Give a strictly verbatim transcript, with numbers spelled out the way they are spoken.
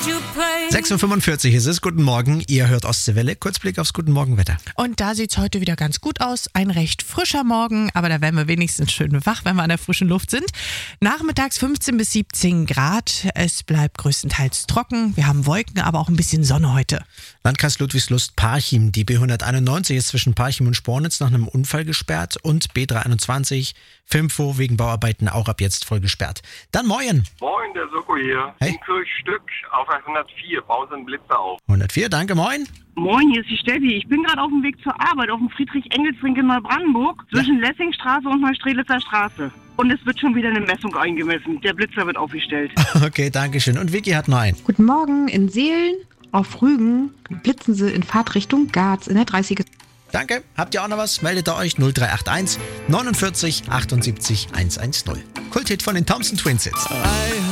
sechs Uhr fünfundvierzig ist es. Guten Morgen, ihr hört Ostseewelle. Kurzblick aufs Guten Morgen-Wetter. Und da sieht es heute wieder ganz gut aus. Ein recht frischer Morgen, aber da werden wir wenigstens schön wach, wenn wir an der frischen Luft sind. Nachmittags fünfzehn bis siebzehn Grad. Es bleibt größtenteils trocken. Wir haben Wolken, aber auch ein bisschen Sonne heute. Landkreis Ludwigslust-Parchim. Die B hunderteinundneunzig ist zwischen Parchim und Spornitz nach einem Unfall gesperrt und B dreihunderteinundzwanzig Filmfo wegen Bauarbeiten auch ab jetzt voll gesperrt. Dann Moin. Moin, der Soko hier. Hey. In Kirchstück auf hundertvier. Bauen Sie einen Blitzer auf. hundertvier, danke, Moin. Moin, hier ist die Steffi. Ich bin gerade auf dem Weg zur Arbeit auf dem Friedrich-Engels-Ring in Neubrandenburg zwischen ja. Lessingstraße und Neustrelitzer Straße. Und es wird schon wieder eine Messung eingemessen. Der Blitzer wird aufgestellt. Okay, danke schön. Und Vicky hat noch einen. Guten Morgen. In Seelen auf Rügen blitzen sie in Fahrtrichtung Garz in der dreißiger. Danke. Habt ihr auch noch was? Meldet ihr euch null drei acht eins neunundvierzig achtundsiebzig hundertzehn. Kulthit von den Thompson Twins jetzt.